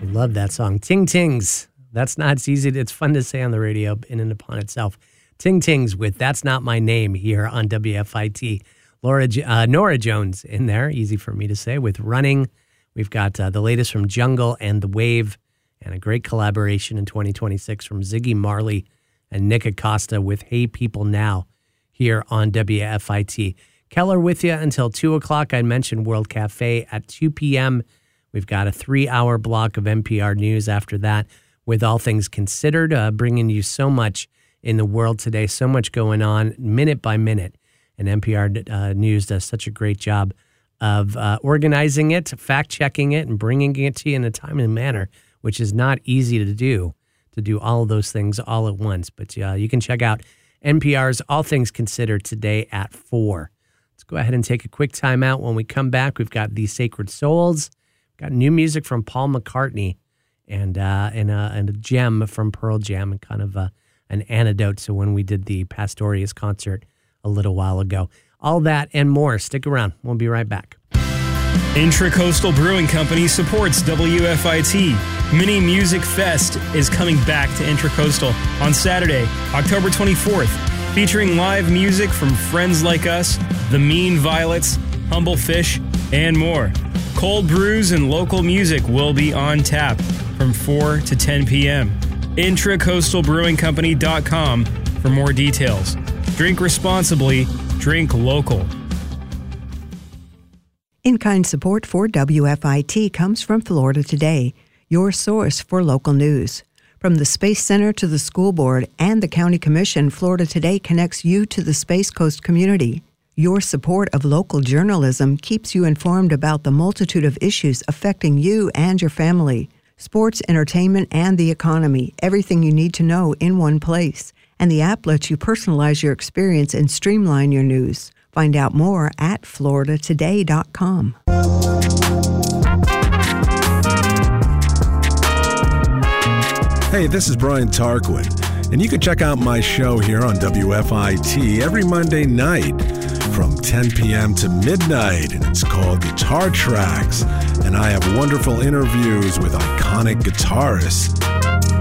Love that song. Ting Tings. That's not, it's easy. It's fun to say on the radio in and upon itself. Ting Tings with That's Not My Name here on WFIT. Nora Jones in there, easy for me to say, with Running. We've got the latest from Jungle and The Wave, and a great collaboration in 2026 from Ziggy Marley and Nick Acosta with Hey People Now here on WFIT. Keller with you until 2 o'clock. I mentioned World Cafe at 2 p.m. We've got a 3-hour block of NPR news after that with All Things Considered, bringing you so much in the world today, so much going on minute by minute. And NPR News does such a great job of organizing it, fact-checking it, and bringing it to you in a timely manner, which is not easy to do all of those things all at once. But you can check out NPR's All Things Considered today at 4. Let's go ahead and take a quick time out. When we come back, we've got The Sacred Souls, got new music from Paul McCartney, and a gem from Pearl Jam, and kind of an antidote to when we did the Pastorius concert a little while ago. All that and more. Stick around. We'll be right back. Intracoastal Brewing Company supports WFIT. Mini Music Fest is coming back to Intracoastal on Saturday, October 24th, featuring live music from friends like us, The Mean Violets, Humble Fish, and more. Cold brews and local music will be on tap from 4 to 10 p.m. Intracoastalbrewingcompany.com for more details. Drink responsibly, drink local. In-kind support for WFIT comes from Florida Today, your source for local news. From the Space Center to the School Board and the County Commission, Florida Today connects you to the Space Coast community. Your support of local journalism keeps you informed about the multitude of issues affecting you and your family. Sports, entertainment, and the economy, everything you need to know in one place. And the app lets you personalize your experience and streamline your news. Find out more at floridatoday.com. Hey, this is Brian Tarquin, and you can check out my show here on WFIT every Monday night from 10 p.m. to midnight, and it's called Guitar Tracks, and I have wonderful interviews with iconic guitarists